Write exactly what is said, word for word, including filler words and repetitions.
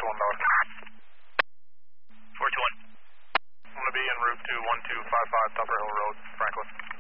one dollar. four two one. I'm going to be en route to one two five five Tupper Hill Road, Franklin.